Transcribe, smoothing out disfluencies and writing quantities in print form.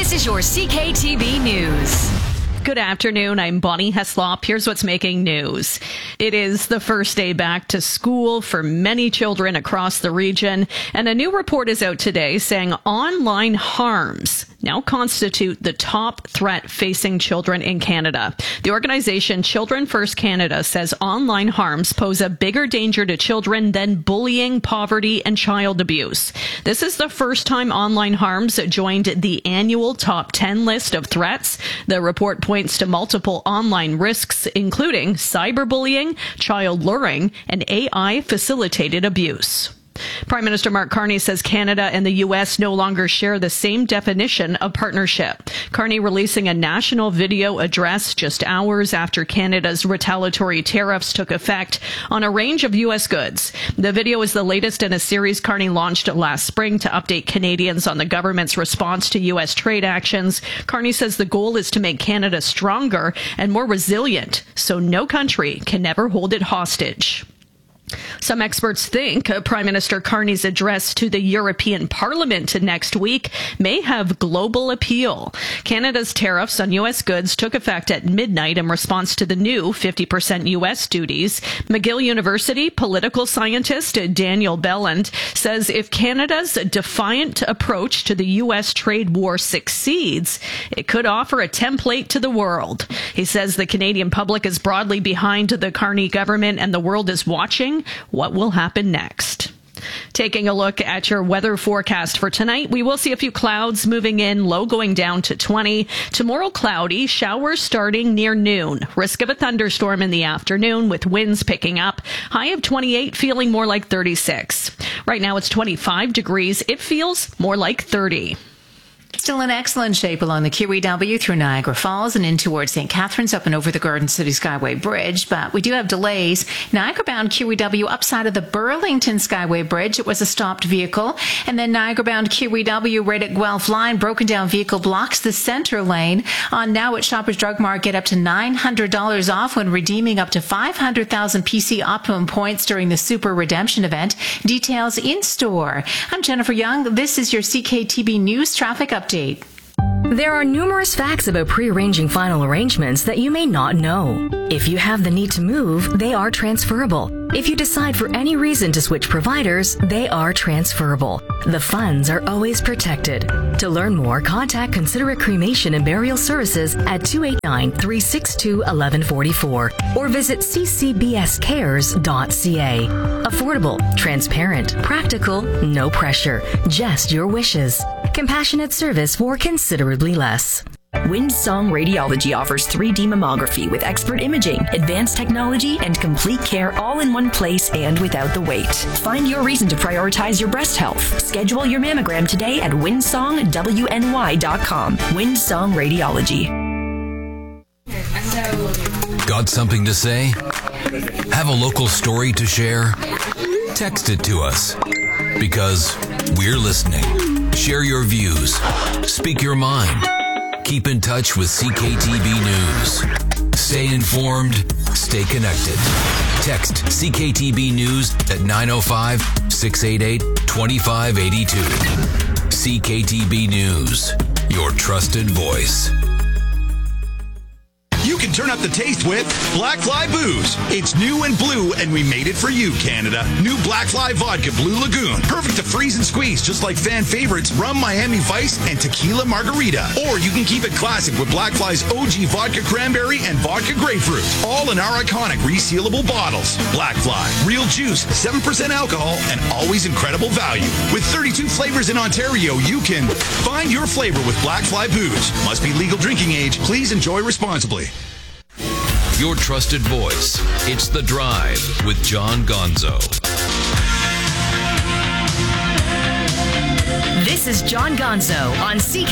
This is your CKTB News. Good afternoon. I'm Bonnie Heslop. Here's what's making news. It is the first day back to school for many children across the region, and a new report is out today saying online harms now constitute the top threat facing children in Canada. The organization Children First Canada says online harms pose a bigger danger to children than bullying, poverty, and child abuse. This is the first time online harms joined the annual top 10 list of threats. The report points to multiple online risks, including cyberbullying, child luring, and AI-facilitated abuse. Prime Minister Mark Carney says Canada and the U.S. no longer share the same definition of partnership. Carney releasing a national video address just hours after Canada's retaliatory tariffs took effect on a range of U.S. goods. The video is the latest in a series Carney launched last spring to update Canadians on the government's response to U.S. trade actions. Carney says the goal is to make Canada stronger and more resilient, so no country can ever hold it hostage. Some experts think Prime Minister Carney's address to the European Parliament next week may have global appeal. Canada's tariffs on U.S. goods took effect at midnight in response to the new 50% U.S. duties. McGill University political scientist Daniel Belland says if Canada's defiant approach to the U.S. trade war succeeds, it could offer a template to the world. He says the Canadian public is broadly behind the Carney government and the world is watching what will happen next. Taking a look at your weather forecast for tonight, we will see a few clouds moving in, low going down to 20. Tomorrow, cloudy, showers starting near noon. Risk of a thunderstorm in the afternoon with winds picking up. High of 28, feeling more like 36. Right now it's 25 degrees. It feels more like 30. Still in excellent shape along the QEW through Niagara Falls and in towards St. Catharines up and over the Garden City Skyway Bridge, but we do have delays. Niagara-bound QEW upside of the Burlington Skyway Bridge, it was a stopped vehicle, and then Niagara-bound QEW right at Guelph Line, broken down vehicle blocks the center lane. On now at Shoppers Drug Mart, get up to $900 off when redeeming up to 500,000 PC Optimum points during the Super Redemption event. Details in store. I'm Jennifer Young. This is your CKTB News Traffic Update. There are numerous facts about pre-arranging final arrangements that you may not know. If you have the need to move, they are transferable. If you decide for any reason to switch providers, they are transferable. The funds are always protected. To learn more, contact Considerate Cremation and Burial Services at 289-362-1144 or visit ccbscares.ca. Affordable, transparent, practical, no pressure, just your wishes. Compassionate service for considerably less. Windsong Radiology offers 3D mammography with expert imaging, advanced technology, and complete care all in one place and without the wait. Find your reason to prioritize your breast health. Schedule your mammogram today at windsongwny.com. Windsong Radiology. Got something to say? Have a local story to share? Text it to us because we're listening. Share your views. Speak your mind. Keep in touch with CKTB News. Stay informed. Stay connected. Text CKTB News at 905-688-2582. CKTB News, your trusted voice. You can turn up the taste with Black Fly Booze. It's new and blue, and we made it for you, Canada. New Black Fly Vodka Blue Lagoon. Perfect to freeze and squeeze, just like fan favorites Rum Miami Vice and Tequila Margarita. Or you can keep it classic with Black Fly's OG Vodka Cranberry and Vodka Grapefruit. All in our iconic resealable bottles. Black Fly. Real juice, 7% alcohol, and always incredible value. With 32 flavors in Ontario, you can find your flavor with Black Fly Booze. Must be legal drinking age. Please enjoy responsibly. Your trusted voice. It's The Drive with John Gonzo. This is John Gonzo on CK.